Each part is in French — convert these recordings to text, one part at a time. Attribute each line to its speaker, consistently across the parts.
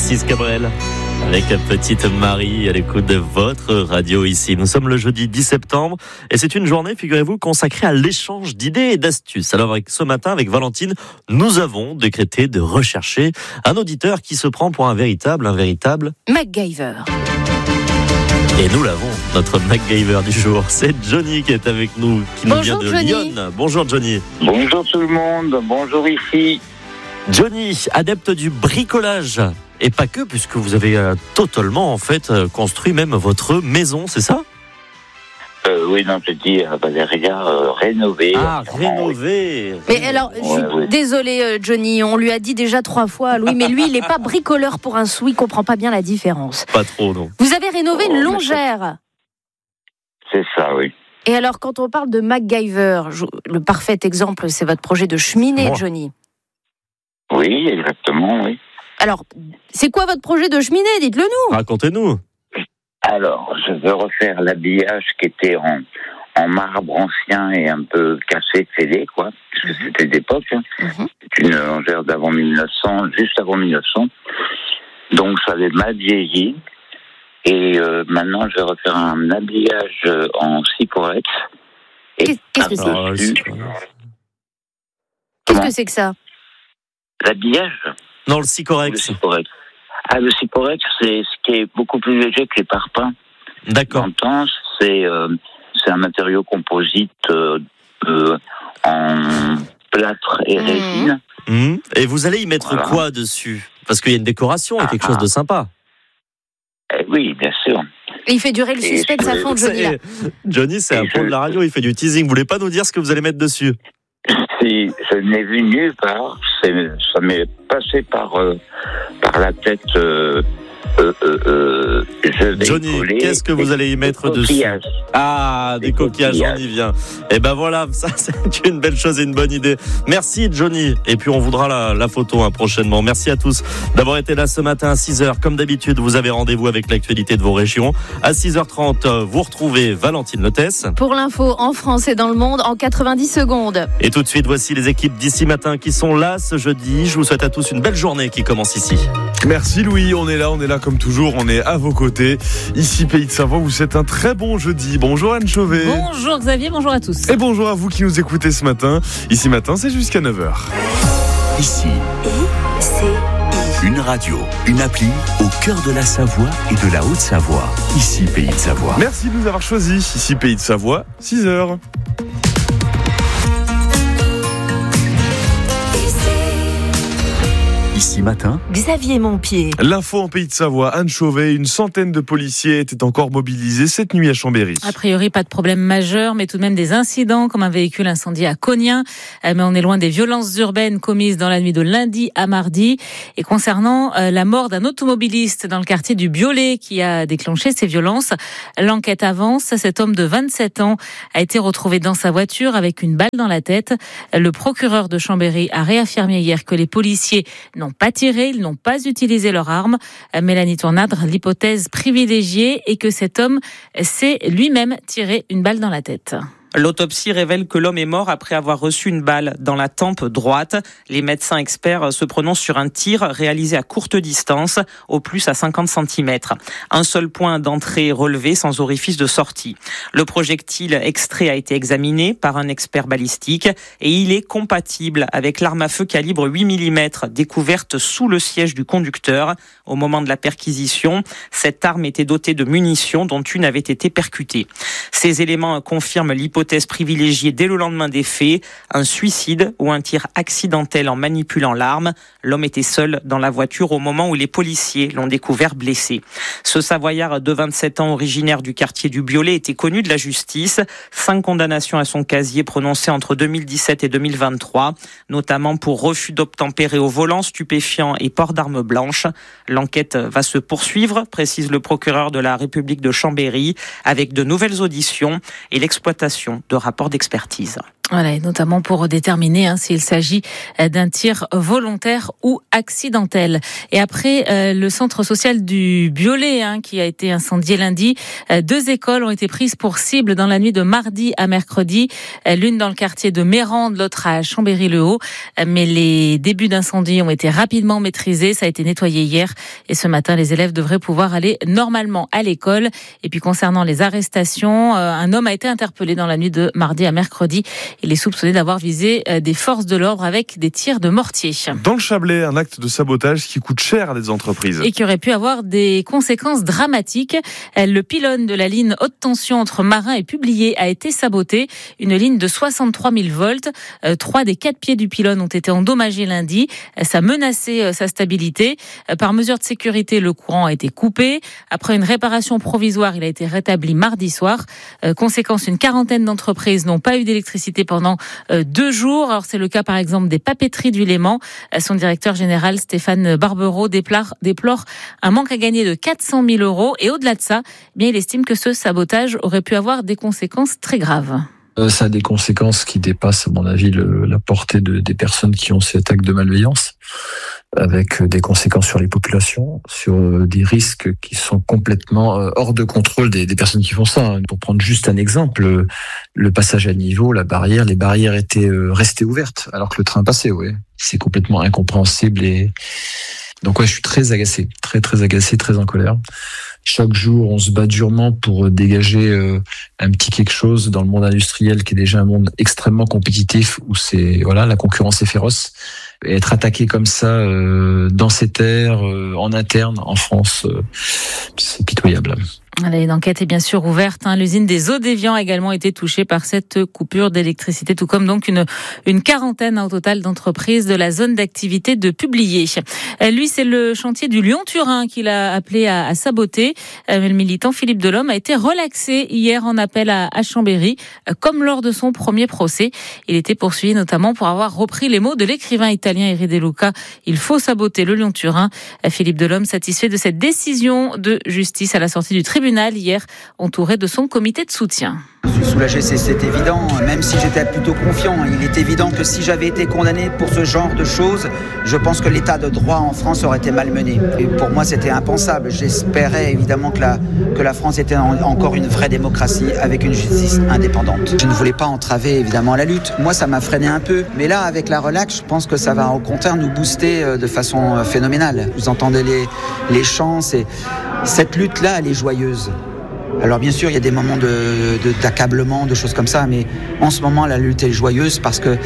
Speaker 1: Francis Cabrel avec Petite Marie à l'écoute de votre radio ici. Nous sommes le jeudi 10 septembre et c'est une journée, figurez-vous, consacrée à l'échange d'idées et d'astuces. Alors ce matin, avec Valentine, nous avons décrété de rechercher un auditeur qui se prend pour un véritable
Speaker 2: MacGyver.
Speaker 1: Et nous l'avons, notre MacGyver du jour. C'est Johnny qui est avec nous, qui nous vient de Lyon. Bonjour Johnny.
Speaker 3: Bonjour tout le monde, bonjour ici.
Speaker 1: Johnny, adepte du bricolage. Et pas que, puisque vous avez totalement en fait construit même votre maison, c'est ça ?
Speaker 3: Oui, non, je dis rénové.
Speaker 1: Ah, rénové.
Speaker 2: Mais alors, je suis désolée Johnny, on lui a dit déjà 3 fois à Louis, mais lui, il n'est pas bricoleur pour un sou, il ne comprend pas bien la différence.
Speaker 1: Pas trop, non.
Speaker 2: Vous avez rénové une longère.
Speaker 3: C'est ça, oui.
Speaker 2: Et alors, quand on parle de MacGyver, le parfait exemple, c'est votre projet de cheminée, Johnny.
Speaker 3: Oui, exactement, oui.
Speaker 2: Alors, c'est quoi votre projet de cheminée ? Dites-le nous.
Speaker 1: Racontez-nous.
Speaker 3: Alors, je veux refaire l'habillage qui était en marbre ancien et un peu cassé, fêlé, quoi, parce que c'était d'époque. Hein. C'est une longère d'avant 1900, juste avant 1900. Donc, ça avait mal vieilli. Et maintenant, je vais refaire un habillage en Sycorex.
Speaker 2: Qu'est-ce que c'est ? Qu'est-ce que c'est que ça ?
Speaker 3: L'habillage ?
Speaker 1: Non, le Sycorex.
Speaker 3: Le Sycorex, c'est ce qui est beaucoup plus léger que les parpaings.
Speaker 1: D'accord.
Speaker 3: C'est un matériau composite en plâtre et résine.
Speaker 1: Et vous allez y mettre quoi dessus ? Parce qu'il y a une décoration et quelque chose de sympa.
Speaker 3: Oui, bien sûr.
Speaker 2: Et il fait durer le suspense à fond, Johnny.
Speaker 1: Johnny, c'est un pro de la radio, il fait du teasing. Vous voulez pas nous dire ce que vous allez mettre dessus ?
Speaker 3: Si, je n'ai vu nulle part. Ça m'est passé par la tête.
Speaker 1: Johnny, qu'est-ce que vous allez y mettre dessus ? Ah, des coquillages, on y vient. Et ben voilà, ça c'est une belle chose et une bonne idée. Merci Johnny. Et puis on voudra la photo prochainement. Merci à tous d'avoir été là ce matin à 6h. Comme d'habitude, vous avez rendez-vous avec l'actualité de vos régions. À 6h30, vous retrouvez Valentine Lotès.
Speaker 2: Pour l'info en France et dans le monde en 90 secondes.
Speaker 1: Et tout de suite, voici les équipes d'ici matin qui sont là ce jeudi. Je vous souhaite à tous une belle journée qui commence ici.
Speaker 4: Merci Louis, on est là comme toujours, on est à vos côtés. Ici Pays de Savoie, vous êtes un très bon jeudi. Bonjour Anne Chauvet.
Speaker 5: Bonjour Xavier, bonjour à tous.
Speaker 4: Et bonjour à vous qui nous écoutez ce matin. Ici matin, c'est jusqu'à 9h.
Speaker 6: Ici, une radio, une appli au cœur de la Savoie et de la Haute-Savoie. Ici Pays de Savoie.
Speaker 4: Merci de nous avoir choisis. Ici Pays de Savoie, 6h.
Speaker 6: Ici matin,
Speaker 5: Xavier Montpied.
Speaker 4: L'info en Pays de Savoie, Anne Chauvet, une centaine de policiers étaient encore mobilisés cette nuit à Chambéry.
Speaker 5: A priori, pas de problème majeur, mais tout de même des incidents, comme un véhicule incendié à Cognin. Mais on est loin des violences urbaines commises dans la nuit de lundi à mardi. Et concernant la mort d'un automobiliste dans le quartier du Biolay qui a déclenché ces violences, l'enquête avance. Cet homme de 27 ans a été retrouvé dans sa voiture avec une balle dans la tête. Le procureur de Chambéry a réaffirmé hier que les policiers n'ont pas tiré, ils n'ont pas utilisé leur arme. Mélanie Tournadre, l'hypothèse privilégiée est que cet homme s'est lui-même tiré une balle dans la tête.
Speaker 7: L'autopsie révèle que l'homme est mort après avoir reçu une balle dans la tempe droite. Les médecins experts se prononcent sur un tir réalisé à courte distance, au plus à 50 cm. Un seul point d'entrée relevé sans orifice de sortie. Le projectile extrait a été examiné par un expert balistique et il est compatible avec l'arme à feu calibre 8 mm découverte sous le siège du conducteur. Au moment de la perquisition, cette arme était dotée de munitions dont une avait été percutée. Ces éléments confirment l'hypothèse privilégiée dès le lendemain des faits, un suicide ou un tir accidentel en manipulant l'arme. L'homme était seul dans la voiture au moment où les policiers l'ont découvert blessé. Ce Savoyard de 27 ans, originaire du quartier du Biolay, était connu de la justice. 5 condamnations à son casier prononcées entre 2017 et 2023, notamment pour refus d'obtempérer au volant, stupéfiant et port d'armes blanches. L'enquête va se poursuivre, précise le procureur de la République de Chambéry, avec de nouvelles auditions et l'exploitation de rapports d'expertise.
Speaker 5: Voilà, et notamment pour déterminer s'il s'agit d'un tir volontaire ou accidentel. Et après le centre social du Biolay qui a été incendié lundi, 2 écoles ont été prises pour cible dans la nuit de mardi à mercredi. L'une dans le quartier de Mérande, l'autre à Chambéry-le-Haut. Mais les débuts d'incendie ont été rapidement maîtrisés. Ça a été nettoyé hier. Et ce matin, les élèves devraient pouvoir aller normalement à l'école. Et puis concernant les arrestations, un homme a été interpellé dans la nuit de mardi à mercredi. Il est soupçonné d'avoir visé des forces de l'ordre avec des tirs de mortier.
Speaker 4: Dans le Chablais, un acte de sabotage qui coûte cher à des entreprises.
Speaker 5: Et qui aurait pu avoir des conséquences dramatiques. Le pylône de la ligne haute tension entre Marin et Publié a été saboté. Une ligne de 63 000 volts. 3 des 4 pieds du pylône ont été endommagés lundi. Ça menaçait sa stabilité. Par mesure de sécurité, le courant a été coupé. Après une réparation provisoire, il a été rétabli mardi soir. Conséquence, une quarantaine d'entreprises n'ont pas eu d'électricité pendant 2 jours. Alors c'est le cas par exemple des papeteries du Léman. Son directeur général Stéphane Barbereau déplore un manque à gagner de 400 000 euros. Et au-delà de ça, il estime que ce sabotage aurait pu avoir des conséquences très graves.
Speaker 8: Ça a des conséquences qui dépassent, à mon avis, la portée des personnes qui ont cet acte de malveillance, avec des conséquences sur les populations, sur des risques qui sont complètement hors de contrôle des personnes qui font ça. Pour prendre juste un exemple, le passage à niveau, les barrières étaient restées ouvertes alors que le train passait. Ouais, c'est complètement incompréhensible et donc je suis très agacé, très agacé, très en colère. Chaque jour, on se bat durement pour dégager un petit quelque chose dans le monde industriel qui est déjà un monde extrêmement compétitif où la concurrence est féroce. Et être attaqué comme ça dans ces terres, en interne, en France, c'est pitoyable.
Speaker 5: Une enquête est bien sûr ouverte. L'usine des Eaux d'Évian a également été touchée par cette coupure d'électricité, tout comme donc une quarantaine au total d'entreprises de la zone d'activité de Publié. Lui, c'est le chantier du Lyon-Turin qu'il a appelé à saboter. Le militant Philippe Delhomme a été relaxé hier en appel à Chambéry, comme lors de son premier procès. Il était poursuivi notamment pour avoir repris les mots de l'écrivain italien Éric De Luca. Il faut saboter le Lyon-Turin. Philippe Delhomme satisfait de cette décision de justice à la sortie du tribunal hier, entouré de son comité de soutien.
Speaker 9: Je suis soulagé, c'est évident, même si j'étais plutôt confiant. Il est évident que si j'avais été condamné pour ce genre de choses, je pense que l'état de droit en France aurait été malmené. Et pour moi, c'était impensable. J'espérais évidemment que la France était encore une vraie démocratie avec une justice indépendante. Je ne voulais pas entraver évidemment la lutte. Moi, ça m'a freiné un peu. Mais là, avec la relax, je pense que ça va au contraire nous booster de façon phénoménale. Vous entendez les chants, cette lutte-là, elle est joyeuse. Alors bien sûr, il y a des moments d'accablement, de choses comme ça, mais en ce moment, la lutte est joyeuse parce que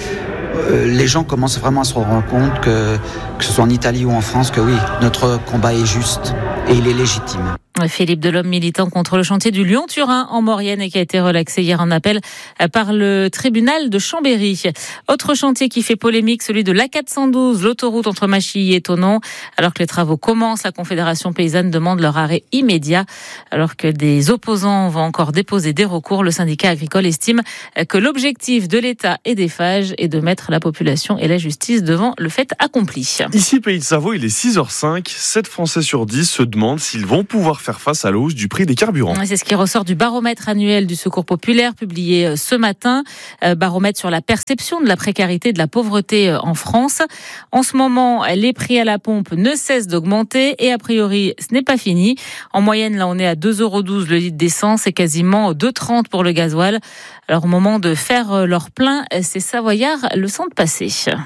Speaker 9: les gens commencent vraiment à se rendre compte que ce soit en Italie ou en France, que oui, notre combat est juste et il est légitime.
Speaker 5: Philippe Delhomme, militant contre le chantier du Lyon-Turin en Maurienne et qui a été relaxé hier en appel par le tribunal de Chambéry. Autre chantier qui fait polémique, celui de l'A412, l'autoroute entre Machilly et Thonon. Alors que les travaux commencent, la Confédération paysanne demande leur arrêt immédiat. Alors que des opposants vont encore déposer des recours, le syndicat agricole estime que l'objectif de l'État et des FAGE est de mettre la population et la justice devant le fait accompli.
Speaker 4: Ici, Pays de Savoie, il est 6h05. 7 Français sur 10 se demandent s'ils vont pouvoir faire face à la hausse du prix des carburants.
Speaker 5: C'est ce qui ressort du baromètre annuel du Secours populaire publié ce matin. Baromètre sur la perception de la précarité et de la pauvreté en France. En ce moment, les prix à la pompe ne cessent d'augmenter et a priori, ce n'est pas fini. En moyenne, là, on est à 2,12 € le litre d'essence et quasiment 2,30 € pour le gasoil. Alors, au moment de faire leur plein, ces Savoyards le sentent passer.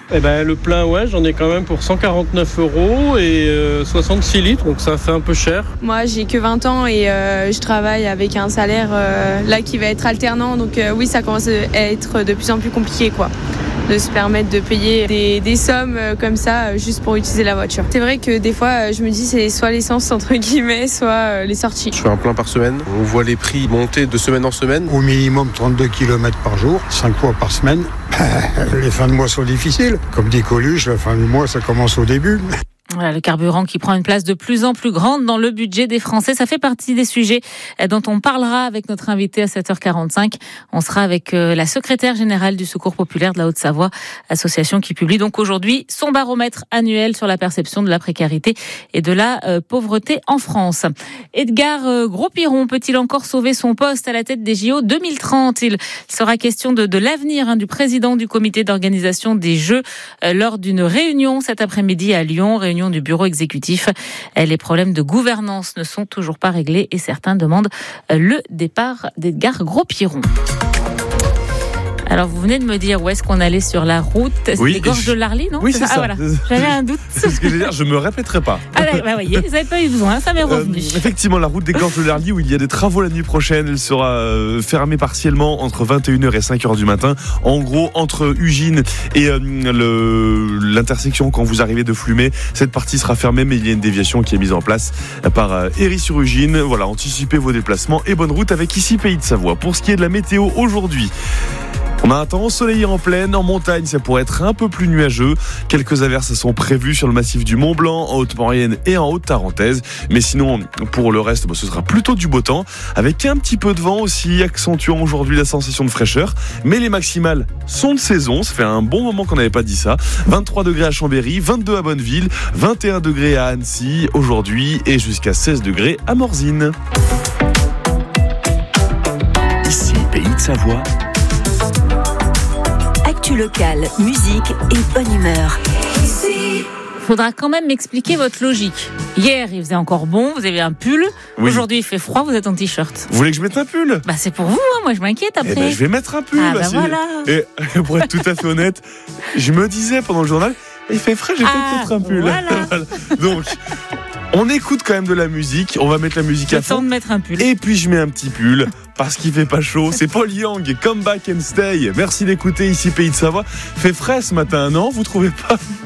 Speaker 10: Le plein, j'en ai quand même pour 149 € et 66 litres, donc ça fait un peu cher.
Speaker 11: Moi, j'ai que 20 ans et je travaille avec un salaire là qui va être alternant, donc oui, ça commence à être de plus en plus compliqué, de se permettre de payer des sommes comme ça juste pour utiliser la voiture. C'est vrai que des fois, je me dis c'est soit l'essence entre guillemets, soit les sorties.
Speaker 12: Je fais un plein par semaine. On voit les prix monter de semaine en semaine.
Speaker 13: Au minimum 32 km par jour, 5 fois par semaine. Les fins de mois sont difficiles. Comme dit Coluche, la fin du mois, ça commence au début.
Speaker 5: Voilà, le carburant qui prend une place de plus en plus grande dans le budget des Français. Ça fait partie des sujets dont on parlera avec notre invité à 7h45. On sera avec la secrétaire générale du Secours populaire de la Haute-Savoie, association qui publie donc aujourd'hui son baromètre annuel sur la perception de la précarité et de la pauvreté en France. Edgar Gros-Piron peut-il encore sauver son poste à la tête des JO 2030 ? Il sera question de l'avenir du président du comité d'organisation des Jeux lors d'une réunion cet après-midi à Lyon, réunion du bureau exécutif. Les problèmes de gouvernance ne sont toujours pas réglés et certains demandent le départ d'Edgar Gros-Piron. Alors, vous venez de me dire où est-ce qu'on allait sur la route. C'est les gorges de l'Arly, non ?
Speaker 4: Oui, c'est ça.
Speaker 5: Voilà. J'avais un doute.
Speaker 4: C'est ce que je veux dire, je me répéterai pas.
Speaker 5: Voyez, vous n'avez pas eu besoin, ça m'est revenu.
Speaker 4: Effectivement, la route des gorges de l'Arly, où il y a des travaux la nuit prochaine, elle sera fermée partiellement entre 21h et 5h du matin. En gros, entre Ugine et l'intersection quand vous arrivez de Flumet, cette partie sera fermée, mais il y a une déviation qui est mise en place par Héry-sur-Ugine. Voilà, anticipez vos déplacements et bonne route avec ici Pays de Savoie. Pour ce qui est de la météo aujourd'hui, on a un temps ensoleillé en plaine, en montagne ça pourrait être un peu plus nuageux. Quelques averses sont prévues sur le massif du Mont Blanc, en Haute-Maurienne et en Haute-Tarentaise. Mais sinon, pour le reste, ce sera plutôt du beau temps, avec un petit peu de vent aussi, accentuant aujourd'hui la sensation de fraîcheur. Mais les maximales sont de saison, ça fait un bon moment qu'on n'avait pas dit ça. 23 degrés à Chambéry, 22 à Bonneville, 21 degrés à Annecy aujourd'hui et jusqu'à 16 degrés à Morzine.
Speaker 6: Ici, Pays de Savoie.
Speaker 14: Actu locale, musique et bonne humeur.
Speaker 5: Faudra quand même m'expliquer votre logique. Hier, il faisait encore bon, vous avez un pull. Oui. Aujourd'hui, il fait froid, vous êtes en t-shirt.
Speaker 4: Vous voulez que je mette un pull ?
Speaker 5: C'est pour vous, moi je m'inquiète après.
Speaker 4: Je vais mettre un pull.
Speaker 5: Voilà.
Speaker 4: Et pour être tout à fait honnête, je me disais pendant le journal, il fait frais, j'ai peut-être mettre un pull.
Speaker 5: Voilà.
Speaker 4: Donc, on écoute quand même de la musique, on va mettre la musique à fond.
Speaker 5: Le temps de mettre un pull.
Speaker 4: Et puis je mets un petit pull. Parce qu'il fait pas chaud, c'est Paul Young, Come Back and Stay. Merci d'écouter ici Pays de Savoie. Fait frais ce matin, non ? Vous trouvez pas ?